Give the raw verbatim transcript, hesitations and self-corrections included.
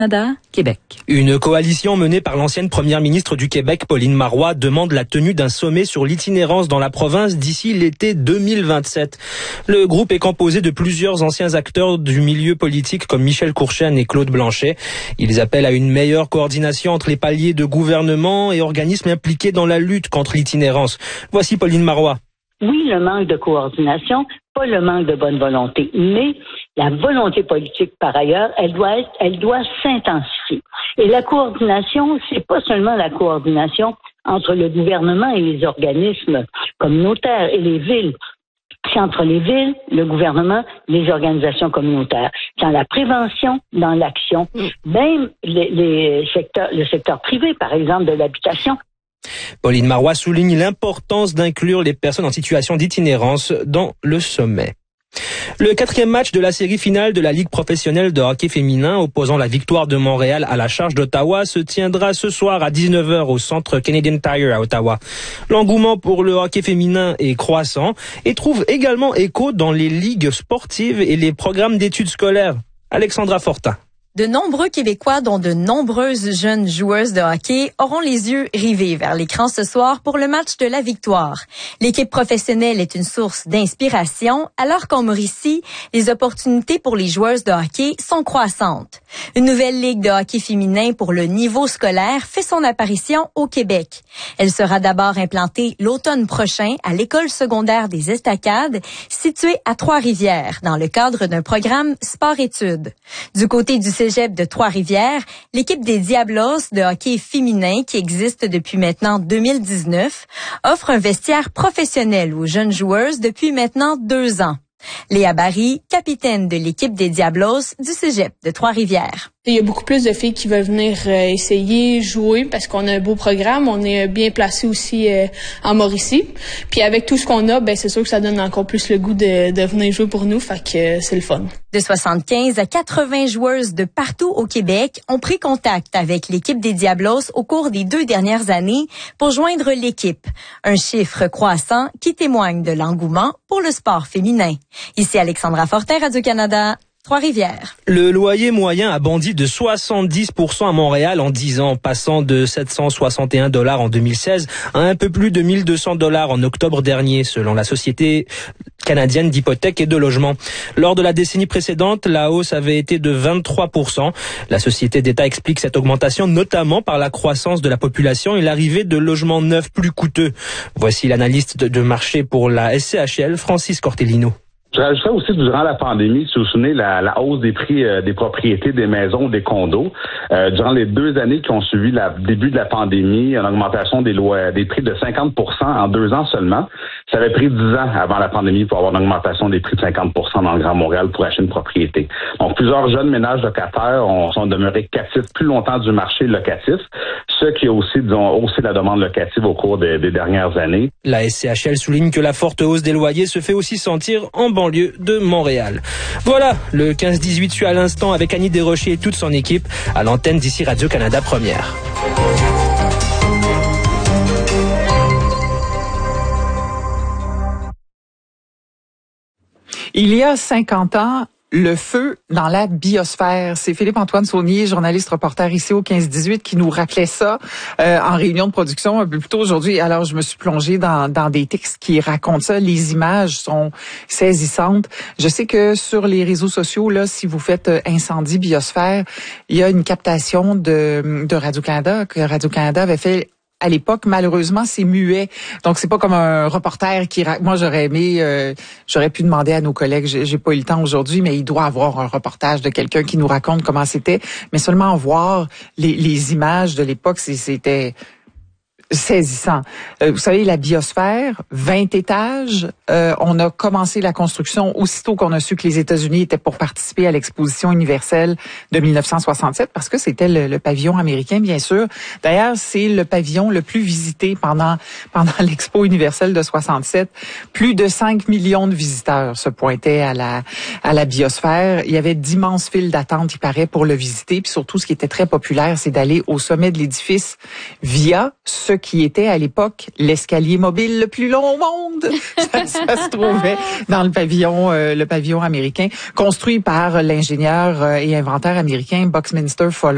Canada, Québec. Une coalition menée par l'ancienne première ministre du Québec, Pauline Marois, demande la tenue d'un sommet sur l'itinérance dans la province d'ici l'été deux mille vingt-sept. Le groupe est composé de plusieurs anciens acteurs du milieu politique comme Michel Courchaine et Claude Blanchet. Ils appellent à une meilleure coordination entre les paliers de gouvernement et organismes impliqués dans la lutte contre l'itinérance. Voici Pauline Marois. Oui, le manque de coordination, pas le manque de bonne volonté, mais la volonté politique, par ailleurs, elle doit être, elle doit s'intensifier. Et la coordination, c'est pas seulement la coordination entre le gouvernement et les organismes communautaires et les villes. C'est entre les villes, le gouvernement, les organisations communautaires. Dans la prévention, dans l'action, même les, les secteurs, le secteur privé, par exemple, de l'habitation. Pauline Marois souligne l'importance d'inclure les personnes en situation d'itinérance dans le sommet. Le quatrième match de la série finale de la Ligue professionnelle de hockey féminin opposant la Victoire de Montréal à la Charge d'Ottawa se tiendra ce soir à dix-neuf heures au centre Canadian Tire à Ottawa. L'engouement pour le hockey féminin est croissant et trouve également écho dans les ligues sportives et les programmes d'études scolaires. Alexandra Fortin. De nombreux Québécois, dont de nombreuses jeunes joueuses de hockey, auront les yeux rivés vers l'écran ce soir pour le match de la Victoire. L'équipe professionnelle est une source d'inspiration, alors qu'en Mauricie, les opportunités pour les joueuses de hockey sont croissantes. Une nouvelle ligue de hockey féminin pour le niveau scolaire fait son apparition au Québec. Elle sera d'abord implantée l'automne prochain à l'école secondaire des Estacades, située à Trois-Rivières, dans le cadre d'un programme sport-études. Du côté du Cégep de Trois-Rivières, l'équipe des Diablos de hockey féminin, qui existe depuis maintenant deux mille dix-neuf, offre un vestiaire professionnel aux jeunes joueuses depuis maintenant deux ans. Léa Barry, capitaine de l'équipe des Diablos du Cégep de Trois-Rivières. Il y a beaucoup plus de filles qui veulent venir euh, essayer, jouer, parce qu'on a un beau programme. On est bien placé aussi euh, en Mauricie. Puis avec tout ce qu'on a, ben c'est sûr que ça donne encore plus le goût de, de venir jouer pour nous. Fait que euh, c'est le fun. De soixante-quinze à quatre-vingts joueuses de partout au Québec ont pris contact avec l'équipe des Diablos au cours des deux dernières années pour joindre l'équipe. Un chiffre croissant qui témoigne de l'engouement pour le sport féminin. Ici Alexandra Fortin, Radio-Canada. Trois-Rivières. Le loyer moyen a bondi de soixante-dix pour cent à Montréal en dix ans, passant de sept cent soixante et un dollars en deux mille seize à un peu plus de mille deux cents dollars en octobre dernier, selon la Société canadienne d'hypothèques et de logement. Lors de la décennie précédente, la hausse avait été de vingt-trois pour cent. La Société d'État explique cette augmentation notamment par la croissance de la population et l'arrivée de logements neufs plus coûteux. Voici l'analyste de marché pour la S C H L, Francis Cortellino. Je rajouterais aussi, durant la pandémie, si vous vous souvenez, la, la hausse des prix euh, des propriétés, des maisons, des condos. Euh, durant les deux années qui ont suivi le début de la pandémie, une augmentation des lois, des prix de cinquante pour cent en deux ans seulement. Ça avait pris dix ans avant la pandémie pour avoir une augmentation des prix de cinquante pour cent dans le Grand Montréal pour acheter une propriété. Donc, plusieurs jeunes ménages locataires ont, sont demeurés captifs plus longtemps du marché locatif, ce qui a aussi, disons, haussé la demande locative au cours des, des dernières années. La S C H L souligne que la forte hausse des loyers se fait aussi sentir en banlieue de Montréal. Voilà, le quinze dix-huit suit à l'instant avec Annie Desrochers et toute son équipe à l'antenne d'ici Radio-Canada Première. Il y a cinquante ans, le feu dans la biosphère. C'est Philippe-Antoine Saunier, journaliste reporter ici au quinze dix-huit, qui nous rappelait ça euh, en réunion de production un peu plus tôt aujourd'hui. Alors, je me suis plongée dans, dans des textes qui racontent ça. Les images sont saisissantes. Je sais que sur les réseaux sociaux, là, si vous faites euh, incendie biosphère, il y a une captation de, de Radio-Canada que Radio-Canada avait fait à l'époque. Malheureusement, c'est muet. Donc, c'est pas comme un reporter qui... Moi, j'aurais aimé... Euh, j'aurais pu demander à nos collègues, j'ai, j'ai pas eu le temps aujourd'hui, mais il doit avoir un reportage de quelqu'un qui nous raconte comment c'était. Mais seulement voir les, les images de l'époque, c'était... saisissant. Euh, vous savez, la biosphère, vingt étages. Euh, on a commencé la construction aussitôt qu'on a su que les États-Unis étaient pour participer à l'exposition universelle de mille neuf cent soixante-sept, parce que c'était le, le pavillon américain, bien sûr. D'ailleurs, c'est le pavillon le plus visité pendant pendant l'expo universelle de soixante-sept. Plus de cinq millions de visiteurs se pointaient à la à la biosphère. Il y avait d'immenses files d'attente, il paraît, pour le visiter. Puis surtout, ce qui était très populaire, c'est d'aller au sommet de l'édifice via ce qui était à l'époque l'escalier mobile le plus long au monde. ça, ça se trouvait dans le pavillon, euh, le pavillon américain, construit par l'ingénieur euh, et inventeur américain Buckminster Fuller.